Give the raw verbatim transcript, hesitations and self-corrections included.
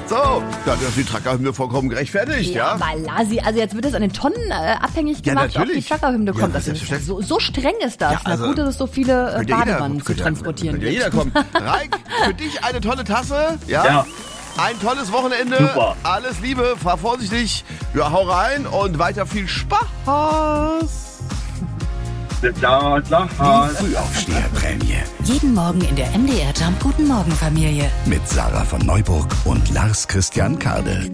So, dann ist die Trucker-Hymne vollkommen gerechtfertigt, ja? Ja, aber Lasi, also jetzt wird es an den Tonnen äh, abhängig Ja, gemacht, ob die natürlich. Trucker-Hymne Ja, kommt. das Das ist ist so, so streng ist das. Ja, also, Na gut, dass es so viele äh, Könnte ja jeder- Badewannen zu könnte ja- transportieren Könnte ja gibt. jeder kommen. Reik, für dich eine tolle Tasse, ja? Ja. Ein tolles Wochenende. Super. Alles Liebe, fahr vorsichtig. Ja, hau rein und weiter viel Spaß. Da, da, Die Frühaufsteherprämie Jeden Morgen in der M D R Jump Guten Morgen Familie. mit Sarah von Neuburg und Lars Christian Kade.